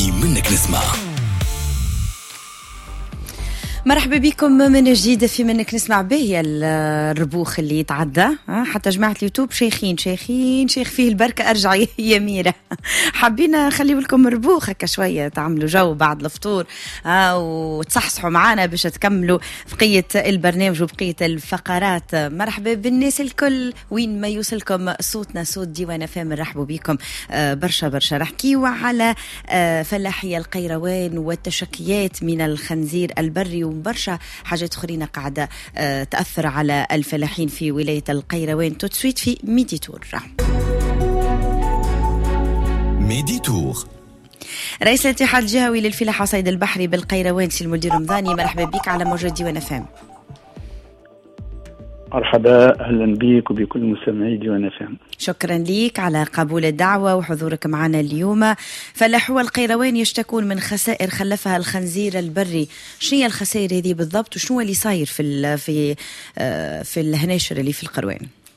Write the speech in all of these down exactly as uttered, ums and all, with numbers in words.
في منك نسمع. مرحبا بكم من جديد في منك نسمع به الربوخ اللي يتعدى حتى جماعة اليوتيوب شيخين شيخين شيخ فيه البركة أرجع يا ميرة. حابين نخلي لكم الربوخ هكا شوية تعملوا جو بعد الفطور وتصحصحوا معنا باش تكملوا بقية البرنامج وبقية الفقرات. مرحبا بالناس الكل وين ما يوصلكم صوتنا صوت ديوان فام. مرحبا بكم برشا برشا. نحكيوا على فلاحي القيروان والتشكيات من الخنزير البري وبرشا حاجات أخرين قاعدة تأثر على الفلاحين في ولاية القيروان. تسويت في ميدي تور. ميدي تور. رئيس الاتحاد الجهوي للفلاحة صيد البحري بالقيروان سي المدير رمضاني، مرحبا بك على موجة ديوان فام. مرحبا، أهلا بك وبكل مستمعي ديوان فام. شكرا ليك على قبول الدعوة وحضورك معنا اليوم. فلاحو القيروان يشتكون من خسائر خلفها الخنزير البري. شنو هي الخسائر هذه بالضبط وشنو اللي صاير في في في الهناشر اللي في القروان؟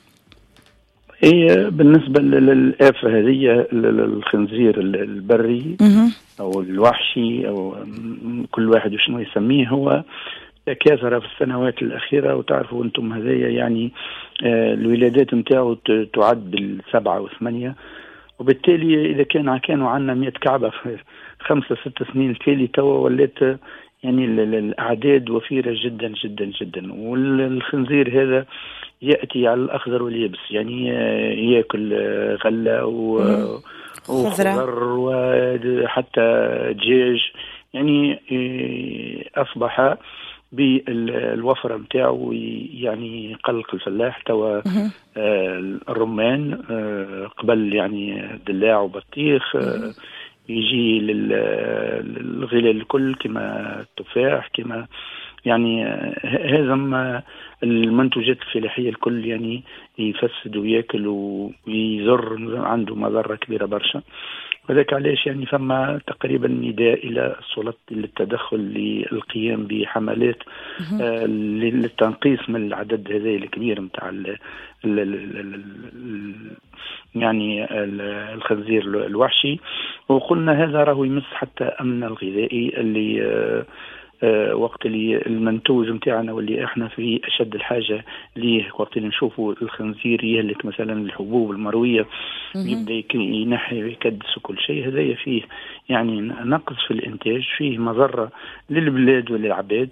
هي بالنسبة للآفة هذه الخنزير البري أو الوحشي أو كل واحد وشنو يسميه، هو كثر في السنوات الأخيرة. وتعرفوا أنتم هذايا يعني آه الولادات متاعه تعد بالسبعة وثمانية، وبالتالي إذا كان كانوا عنا مئة كعبة في خمسة ست سنين التالي توا ولات يعني الأعداد وفيرة جدا جدا جدا. والخنزير هذا يأتي على الأخضر واليابس، يعني آه يأكل آه غلة وخضر وحتى دجاج، يعني آه أصبح بالوفرة متاعه يعني يقلق الفلاح. توا آه الرمان آه قبل يعني دلاع وبطيخ آه يجي للغلال الكل كما التفاح كما يعني آه هذا المنتوجات الفلاحية الكل يعني يفسد ويأكل ويزر عنده مضرة كبيرة برشا. وذلك علاش يعني فما تقريبا نداء إلى السلطات للتدخل للقيام بحملات آه للتنقيص من العدد هذا الكبير متاع يعني الخنزير الوحشي. وقلنا هذا راهو يمس حتى أمن الغذائي اللي آه آه وقت اللي المنتوج متاعنا واللي احنا في اشد الحاجه ليه، وقت اللي نشوفوا الخنزير يهلك مثلا الحبوب المرويه يبدا ينحي ويكدس وكل شيء، هذا فيه يعني نقص في الانتاج، فيه مضره للبلاد وللعباد.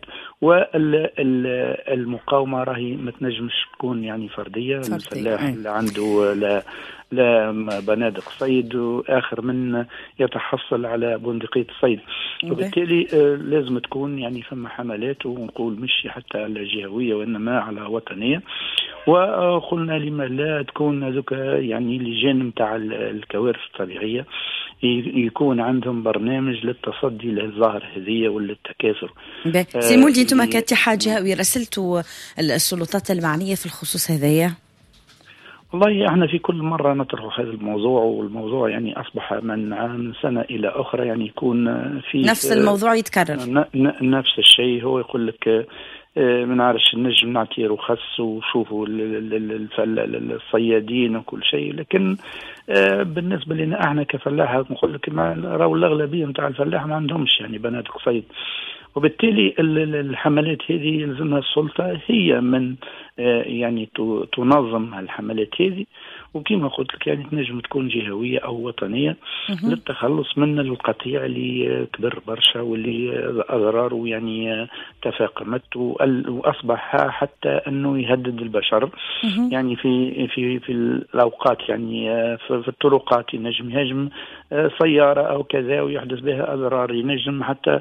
والمقاومه راهي ما تنجمش تكون يعني فرديه. الفلاح اللي عنده لا لا بنادق صيد واخر من يتحصل على بندقية الصيد، وبالتالي آه لازم تكون يعني فما حملات، ونقول مش حتى على جهوية وإنما على وطنية. وقلنا لما لا تكون هذوك يعني لجان متاع الكوارث الطبيعية يكون عندهم برنامج للتصدي للظاهرة هذه وللتكاثر. آه سي مولدي، انتم كاتحاد جهوي رسلتوا السلطات المعنية في الخصوص هذايا؟ والله احنا في كل مرة نطرح هذا الموضوع، والموضوع يعني أصبح من عام سنة إلى أخرى يعني يكون في نفس الموضوع يتكرر. نفس الشيء. هو يقول لك من عارش النجم نعطي رخص وشوفوا الصيادين وكل شيء، لكن بالنسبة لنا احنا كفلاحة نقول لك راهو الأغلبية نتاع الفلاح ما عندهمش يعني بنادق صيد، وبالتالي الحملات هذه يلزمها السلطة هي من يعني تنظم الحملات هذه. وكما قلت لك يعني تنجم تكون جهوية أو وطنية للتخلص من القطيع اللي كبر برشا واللي أضراره يعني تفاقمت وأصبح حتى أنه يهدد البشر. يعني في في في الأوقات يعني في الطرقات ينجم يهاجم سيارة أو كذا ويحدث بها أضرار، ينجم حتى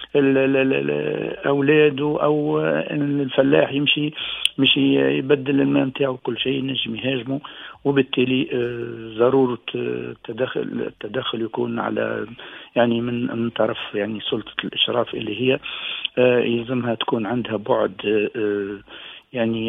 أولاده أو الفلاح يمشي مش يبدل الماء نتاعو كل شيء ينجم يهاجمه. وبالتالي ضرورة التدخل التدخل يكون على يعني من من طرف يعني سلطة الإشراف اللي هي يلزمها تكون عندها بعد يعني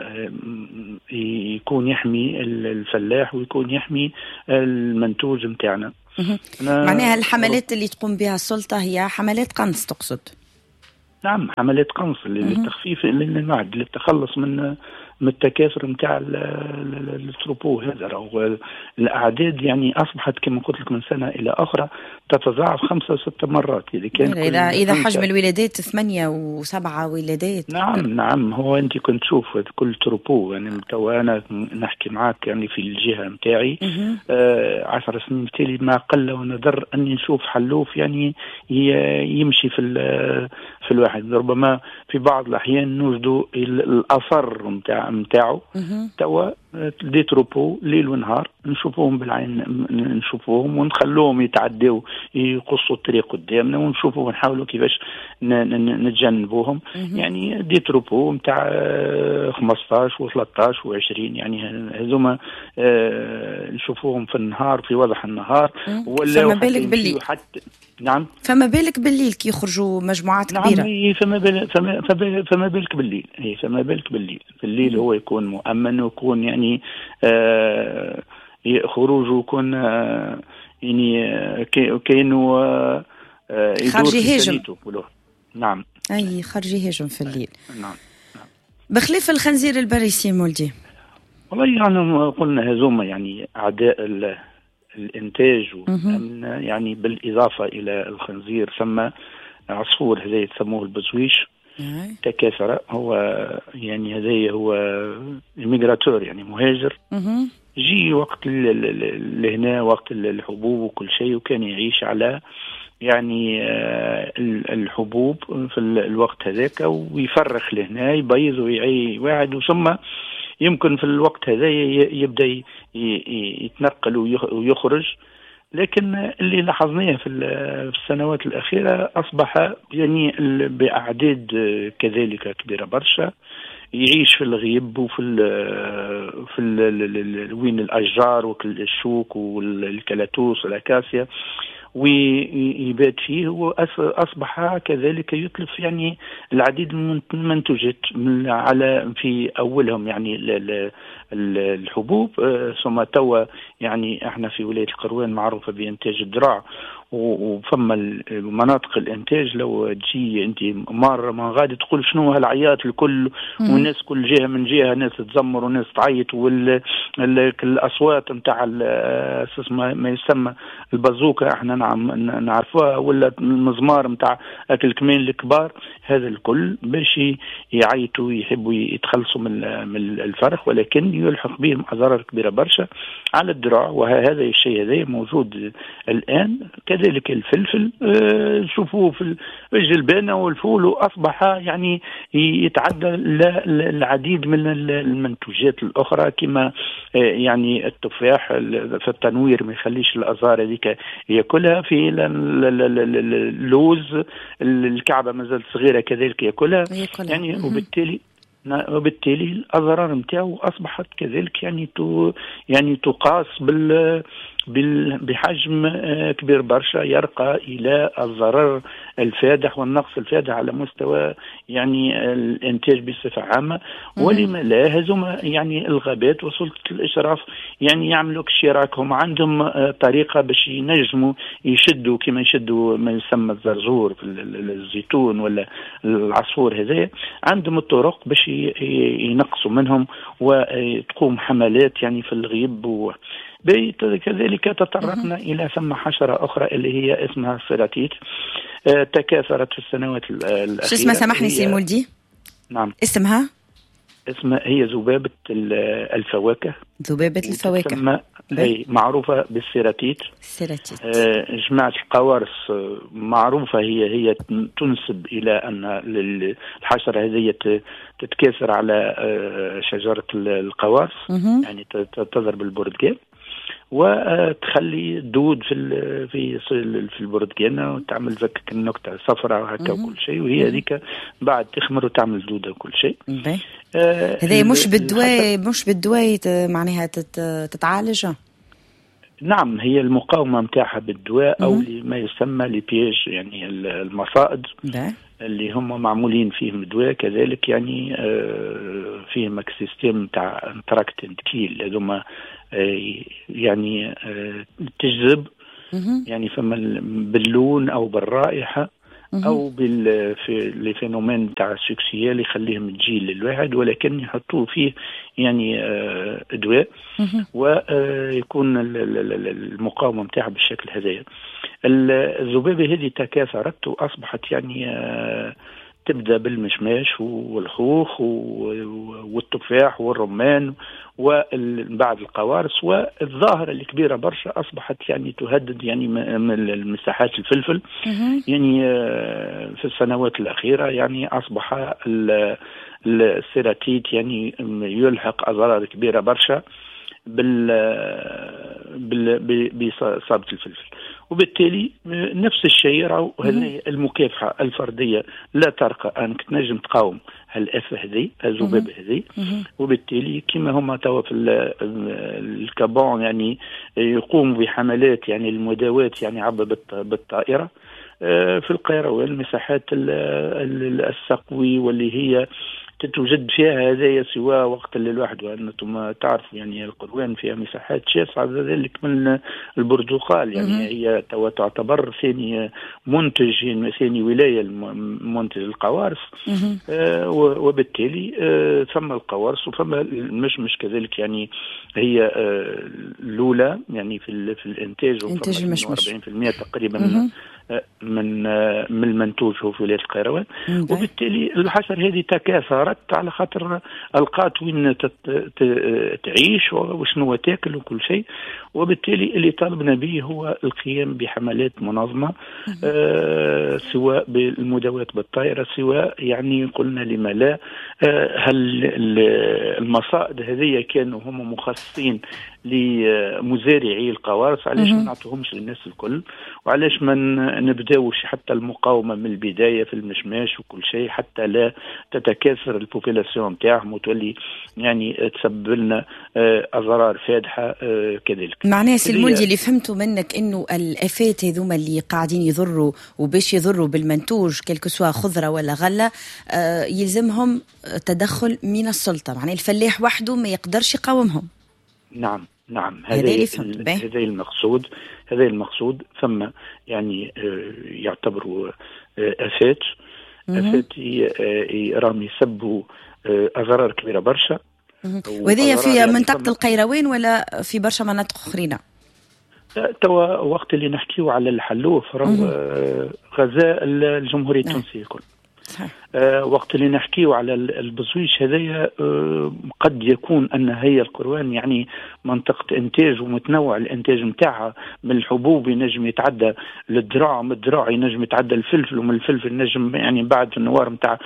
يكون يحمي الفلاح ويكون يحمي المنتوج متاعنا. معناها الحملات اللي تقوم بها السلطة هي حملات قنص تقصد؟ نعم، حملات قنص للتخفيف للمعد للتخلص من من التكاثر نتاع التروبو هذا. راهو الاعداد يعني اصبحت كما قلت لك من سنه الى اخرى تتضاعف خمسة وستة مرات. إذا كان إذا إذا حجم الولادات ثمانية وسبعة ولادات. نعم نعم. هو أنت كنت تشوف كل تروبو، يعني تو أنا نحكي معك يعني في الجهة متاعي آه عشر سنين بالتالي ما قل ونذر أني نشوف حلوف يعني يمشي في في الواحد. ربما في بعض الأحيان نوجدوا الأثر متاع متاعه توا دي تروبو ليل ونهار نشوفوهم بالعين، نشوفوهم ونخلوهم يتعدوا يقصوا الطريق قدامنا ونشوفوا ونحاولوا كيفاش نتجنبوهم. يعني دي تروبو متاع خمسطاش وثلاثطاش وعشرين يعني هذوما نشوفوهم في النهار في وضح النهار. ولا فما بالك بالليل حتى نعم فما بالك بالليل كي يخرجوا مجموعات نعم كبيرة. نعم فما بالك فما, فما بالك بالليل هي فما بالك بالليل في الليل هو يكون مؤمن ويكون يعني آه خروجه يكون آه يعني آه كأنه آه خارج يهاجم. نعم أي خارج يهاجم في الليل. نعم, نعم. بخلاف الخنزير البري سي مولدي والله يعني قلنا هزومة يعني أعداء الإنتاج يعني بالإضافة إلى الخنزير ثم عصفور هذا يسموه البزويش تكاثر. هو يعني هذا هو الميغراتور يعني مهاجر جي وقت لهنا وقت الحبوب وكل شيء وكان يعيش على يعني الحبوب في الوقت هذاك ويفرخ لهنا يبيض ويعي واحد ثم يمكن في الوقت هذا يبدأ يتنقل ويخرج. لكن اللي لاحظناه في السنوات الأخيرة أصبح يعني بأعداد كذلك كبيرة برشا يعيش في الغيب وفي ال في ال وين الأشجار والشوك والكلاتوس والأكاسيا ويبات فيه. وأصبح كذلك يتلف يعني العديد من المنتوجات على في أولهم يعني الحبوب ثم توا يعني احنا في ولاية القروان معروفة بإنتاج الذراع وفما مناطق الانتاج لو تجي انت مره ما غادي تقول شنو هالعياط الكل والناس كل جهه من جهه ناس تزمر وناس تعيط والاصوات نتاع ما يسمى البازوكا احنا نعم نعرفوها ولا المزمار نتاع اكل كمان الكبار هذا الكل باش يعيطوا يحبوا يتخلصوا من الفرخ ولكن يلحق بهم اضرار كبيره برشا على الذراع. وهذا الشيء هذا موجود الان. كذلك الفلفل شوفوه في الجلبانة والفول وأصبح يعني يتعدى العديد من المنتوجات الأخرى كما يعني التفاح في التنوير ما يخليش الأزهار هذيك يأكلها. في اللوز الكعبة ما زالت صغيرة كذلك يأكلها يعني وبالتالي وبالتالي الأضرار متاعه أصبحت كذلك يعني تو يعني تقاس بال بحجم كبير برشا يرقى إلى الضرر الفادح والنقص الفادح على مستوى يعني الانتاج بصفة عامة. ولما لا هزم يعني الغابات وسلطة الإشراف يعني يعملوا اشتراكهم عندهم طريقة باش ينجموا يشدوا كما يشدوا ما يسمى الزرزور في الزيتون ولا العصفور هذا عندهم الطرق باش ينقصوا منهم وتقوم حملات يعني في الغيب و كذلك تطرقنا إلى ثم حشرة أخرى اللي هي اسمها السيراتيت تكاثرت في السنوات الأخيرة. شو اسمها سامحني سي مولدي؟ نعم اسمها؟ اسمها هي ذبابة الفواكه. ذبابة الفواكه هي معروفة بالسيراتيت. السيراتيت جماعة القوارص معروفة هي هي تنسب إلى أن الحشرة هذه تتكاثر على شجرة القوارص يعني تضرب البرتقال وتخلي دود في في في البرتقانه وتعمل زك النكته صفراء وهكا وكل شيء وهي هذيك بعد تخمر وتعمل دوده وكل شيء. آه هذا مش بالدواء مش بالدواء معناها تتعالج. نعم هي المقاومه نتاعها بالدواء او ما يسمى لبياج يعني المصائد اللي هم معمولين فيهم دواء كذلك يعني آه فيهم سيستم تاع انتراكتين كيل هذوما آه يعني آه تجذب يعني فما باللون او بالرائحه او بال في لي فينومين تاع السكسيه اللي يخليهم تجيل للواحد، ولكن يحطوه فيه يعني ادواء ويكون المقاومه نتاعها بالشكل هذايا. الذبابه هذه تكاثرت واصبحت يعني تبدا بالمشماش والخوخ والتفاح والرمان وبعد القوارص، والظاهره الكبيره برشا اصبحت يعني تهدد يعني من مساحات الفلفل. يعني في السنوات الاخيره يعني اصبح السيراتيت يعني يلحق اضرار كبيره برشا بال بإصابة الفلفل، وبالتالي نفس الشيء راهو هذه المكافحة الفردية لا ترقى أنك تنجم تقاوم هالآفة هذه الذبابة هذه، وبالتالي كما هما توا في الكابون يعني يقوم بحملات يعني المداواة يعني عبر بالطائرة في القيروان المساحات السقوي واللي هي تتوجد فيها هذايا سواء وقت اللي الواحد وأنتم تعرفوا يعني القروان فيها مساحات شاسعة ذلك من البرتقال، يعني هي تعتبر ثاني منتج ثاني ولاية منتج القوارص، آه وبالتالي آه ثم القوارص وثم المشمش كذلك، يعني هي آه الأولى يعني في في الإنتاج إنتاج المشمش أربعين بالمئة تقريبا من من من المنتوج هو في ولاية القيروان، وبالتالي الحشر هذه تكاثرت على خاطر القات وين تعيش وشنو تاكل وكل شيء، وبالتالي اللي طالبنا به هو القيام بحملات منظمة آه سواء بالمداواة بالطائرة، سواء يعني قلنا لما لا آه هل المصائد هذه كانوا هم مخصصين لمزارعي القوارص، علاش ما نعطوهمش للناس الكل، وعلاش ما نبداوش حتى المقاومة من البداية في المشماش وكل شيء حتى لا تتكاثر البوبولاسيون نتاعهم وتولي يعني تسبب لنا أضرار فادحة كذلك. معناه سي المولدي اللي فهمته منك إنه الآفات هذوما اللي قاعدين يضروا وباش يضروا بالمنتوج كلكو سوا خضرة ولا غلة يلزمهم تدخل من السلطة، معناه الفلاح وحده ما يقدرش يقاومهم. نعم نعم هذا هذا المقصود هذا المقصود ثم يعني يعتبروا آفات آفات راهم يسبوا أضرار كبيرة برشا، وهذه في يعني منطقة القيروان ولا في برشا مناطق أخرين؟ توا وقت اللي نحكيو على الحلوف راهو غزاء الجمهورية التونسية الكل. آه وقت اللي نحكيه على البزويش هذايا آه قد يكون أن هي القروان يعني منطقة إنتاج ومتنوع الإنتاج متاعها، من الحبوب ينجم يتعدى للذراع، من الذراع ينجم يتعدى الفلفل، ومن الفلفل ينجم يعني بعد النوار متاع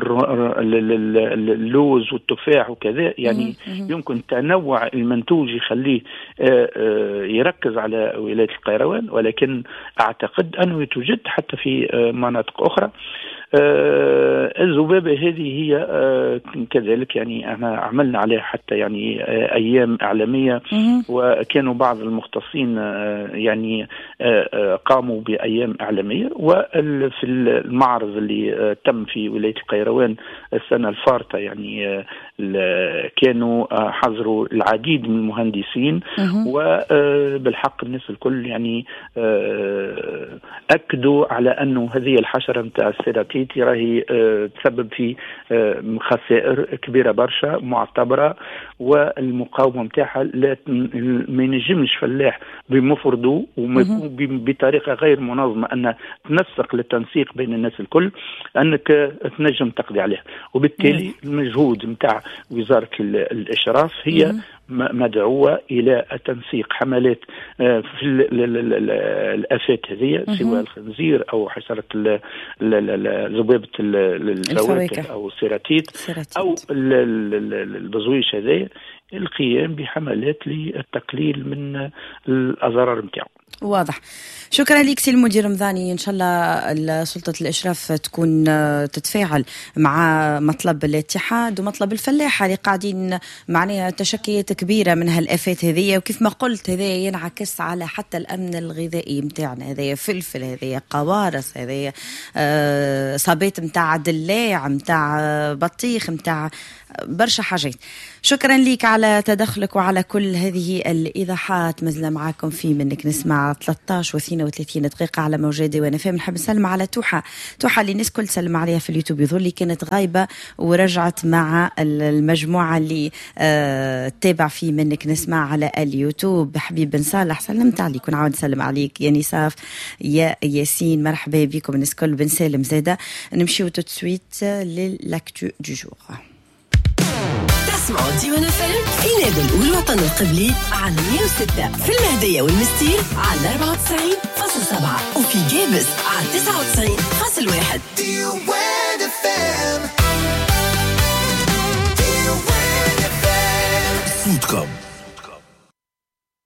اللوز والتفاح وكذا، يعني يمكن تنوع المنتوج يخليه آه آه يركز على ولاية القيروان، ولكن أعتقد أنه توجد حتى في آه مناطق أخرى. آه الذبابة هذه هي آه كذلك يعني احنا عملنا عليها حتى يعني آه أيام إعلامية، وكانوا بعض المختصين آه يعني آه قاموا بأيام إعلامية، وفي المعرض اللي آه تم في ولاية القيروان السنة الفارطة يعني آه كانوا آه حضروا العديد من المهندسين، وبالحق الناس الكل يعني آه أكدوا على أنه هذه الحشرة متاع السيراتيت راهي أه تسبب في أه خسائر كبيره برشا معتبره، والمقاومه نتاعها لا ما ينجمش فلاح بمفرده وما يكون بطريقه غير منظمه ان تنسق للتنسيق بين الناس الكل انك تنجم تقضي عليها، وبالتالي المجهود نتاع وزاره الاشراف هي مدعوة إلى تنسيق حملات في الآفات هذه، سواء الخنزير أو حشرة ذبابة الفواكه أو السيراتيت أو البزويش هذه، القيام بحملات للتقليل من الأضرار نتاعو. واضح. شكرا لك سي المدير رمضاني، ان شاء الله سلطة الاشراف تكون تتفاعل مع مطلب الاتحاد ومطلب الفلاحة اللي قاعدين معناها تشكيات كبيرة من هالآفات هذه، وكيف ما قلت هذا ينعكس على حتى الامن الغذائي متاعنا، هذا فلفل، هذا قوارص، هذا صابات متاع دلاع، متاع بطيخ، متاع برشا حاجات. شكرا لك على تدخلك وعلى كل هذه الإيضاحات. مازلنا معاكم في منك نسمع ثلاثة عشر واثنين وثلاثين دقيقة على موجة وانا فهم. نحب نسلم على توحة توحة اللي الناس كل سلم عليها في اليوتيوب، يظهر لي كانت غايبة ورجعت مع المجموعة اللي آه تابع في منك نسمع على اليوتيوب. حبيب بن صالح سلمت عليك ونعاود نسلم عليك يا نساف يا ياسين، مرحبا بكم الناس كل. بن سالم زادة. نمشيو تو سويت للاكتو دو جور. تسمعوا ديوان فيلم في نادي الأول الوطن القبلي على مية وستة، في المهدية والمستير على أربعة وتسعين فاصلة سبعة، وفي جابس على تسعة وتسعين فاصلة واحد. ديوان فيلم ديوان فيلم. فودكوم.